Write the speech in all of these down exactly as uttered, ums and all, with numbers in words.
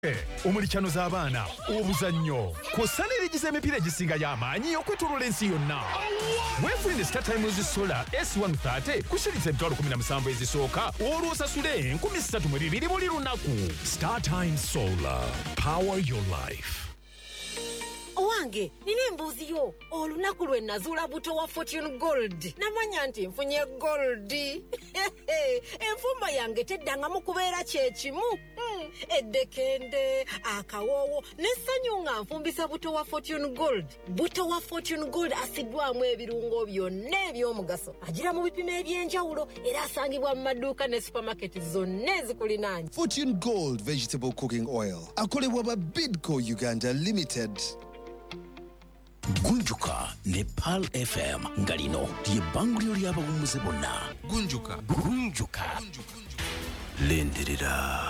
Omulikyano z'abaana obuzannyo kw'ossa n'erigiza emipiira egisinga y'amaanyi okwetooloola ensi yonna. Weefunire Star Times Solar S one thirty ku shirizi emitwalo kumi na musanvu ezisooka olwo osasule enkumi ssatu mu bibiri buli lunaku. Star Times Solar, power your life. Owange, nina embuuzi yo. Olunaku lwe nazuula buto wa Fortune Gold. Namanya nti nfunye gold. Enfumba yange teddangamu kubeera kye kimu. Hmm. Eddekende, akawoowo, n'essanyu nga nfumbisa buto wa Fortune Gold. Buto wa Fortune Gold asiddwamu ebirungo byonna eby'omugaso. Agira mu bipimo eby'enjawulo era asangibwa mu maduuka ne supermarket zonna ezikulinaanye. Fortune Gold Vegetable Cooking Oil. Akolebwa ba Bidco Uganda Limited. Gunjuka ne Pal F M ngalino ly'ebbanguliro ly'abawummuze bonna. Gunjuka. Gunjuka. Lenderera.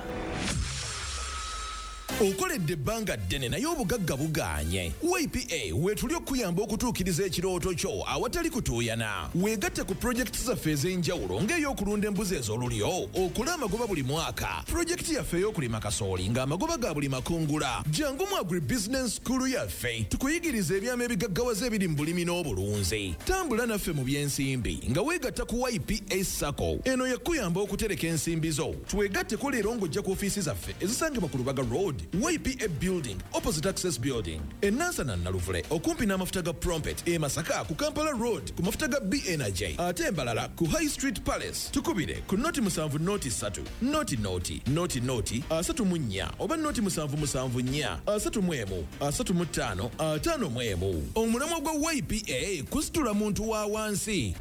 Okoledde ebbanga ddene naye obugagga bugaanye. Y P A weetuli okuyamba okutuukiriza ekirooto kyo awatali kutuuyana. Weegatte ku pulojekiti zaffe ez'enjawulo ng'ey'okulunda embuzi ez'olulyo, okole amagoba buli mwaka. Pulojekiti yaffe ey'okulima kasooli ng'amagoba ga buli makungula. Jangu mu Agribusiness School yaffe tukuyigiriza ebyama ebigaggawaza ebiri mu bulimi n'obulunzi. Tambula naffe mu by'ensimbi nga weegatta ku Y P A Sacco. Eno yakuyamba okutereka ensimbi zo. Twegatteko leero ng'ojja ku ofiisi zaffe ezisangibwa ku Lubaga Road, Y P A Building, opposite Access Building. Enansana Naluvule, okumpi n'amafuta ga Prompet, e Masaka ku Kampala Road, ku mafuta ga B Energy. Ate Mbalala ku High Street Palace. Tukubire ku noti musanvu noti satu, noti noti, noti noti, asatu mu nnya, oba noti musanvu musanvu nnya, asatu mu emu, asatu mu ttaano, ataano mu emu. Omulamwa gwa Y P A kusitula muntu wa wansi.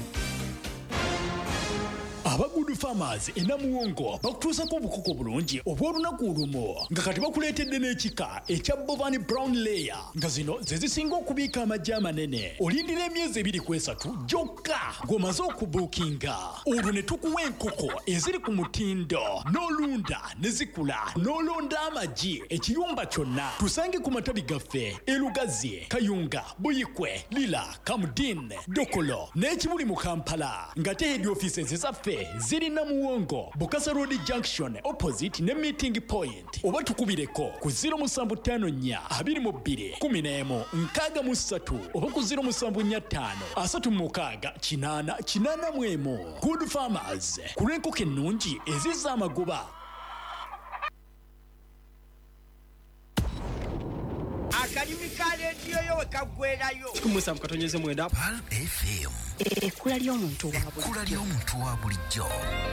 Abagudu Farmers enamuwongo bakutuusako obukuko bulungi obw'olunaku lumu nga kati bakuleetedde n'ekika ekya Bovani Brown Layer nga zino ze zisinga okubiika amajja amanene. Olindira emyezi ebiri ku esatu gyokka ng'omaze okubuukinga. Olwo ne tukuwa enkoko eziri ku mutindo n'olunda ne zikula n'olonda amagi ekiyumba kyonna. Tusange ku matabi gaffe e Lugazi, Kayunga, Buyikwe, Lila, Kamudin, Dokolo n'ekibuli mu Kampala. Ngate head offices ezaffe ziri Namuwongo, Bukasa Road Junction opposite ne meeting point. Oba tukubireko ku zero musanvu ttaano nnya abiri mu bbiri kumi n'emu nkaaga mu ssatu oba ku zero musanvu nnya ttaano asatu mu mukaaga kinaana kinaana mu emu. Good Farmers, ku lw'enkoko ennungi ezizza amagoba. Akalimu ka leediyo yo we kaggwerayo. Kumusa mukatonyeze mwenda. Pal F M. Ekkula ly'omuntu wa bulijjo. Ekkula ly'omuntu wa bulijjo.